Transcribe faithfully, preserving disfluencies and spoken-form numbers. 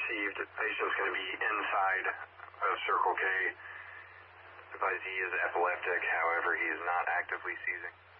received. Patient's going to be inside of Circle K. Advise he is epileptic, however, he is not actively seizing.